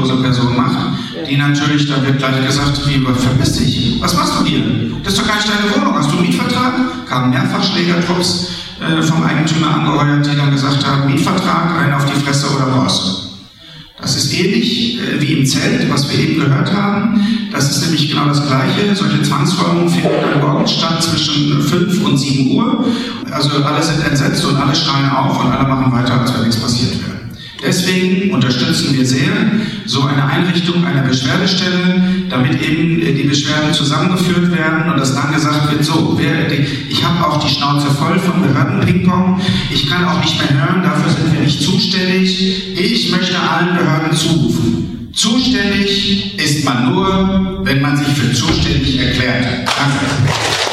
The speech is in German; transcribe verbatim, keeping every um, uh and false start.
verantwortungslose Person macht, die natürlich, da wird gleich gesagt, wie, verpiss dich, was machst du hier? Das ist doch gar nicht deine Wohnung, hast du einen Mietvertrag? Kamen mehrfach Schlägertrupps äh, vom Eigentümer angeheuert, die dann gesagt haben, Mietvertrag, einen auf die Fresse oder raus. Das ist ähnlich äh, wie im Zelt, was wir eben gehört haben. Das ist nämlich genau das Gleiche. Solche Zwangsräumungen finden dann morgens statt zwischen fünf und sieben Uhr. Also alle sind entsetzt und alle schreien auf und alle machen weiter, als wenn nichts passiert wäre. Deswegen unterstützen wir sehr so eine Einrichtung einer Beschwerdestelle, damit eben die Beschwerden zusammengeführt werden und dass dann gesagt wird, so, wer, ich habe auch die Schnauze voll von Behörden-Ping-Pong, ich kann auch nicht mehr hören, dafür sind wir nicht zuständig, ich möchte allen Behörden zurufen. Zuständig ist man nur, wenn man sich für zuständig erklärt. Danke.